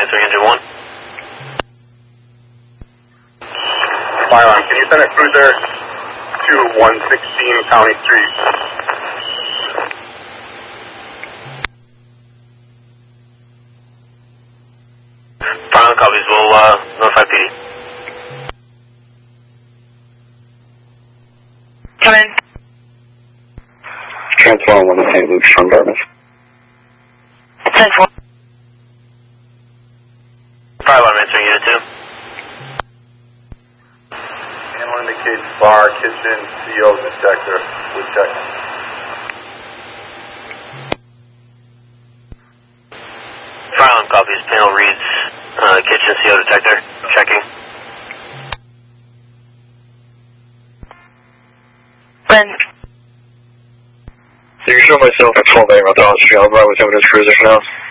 answering engine 1. Fire alarm, can you send a cruiser to 116 County Street? Fire alarm copies, we'll notify PD. Come in. Transform 1 to St. Luke's from Dartmouth. 10-4. Fire alarm answering unit 2. Panel indicates bar, kitchen, CO detector. We'll check. Fire alarm copies, panel reads kitchen CO detector. Checking. Glenn. So you can show myself at 12A North Austin Street. I'll ride with him in his cruiser for now.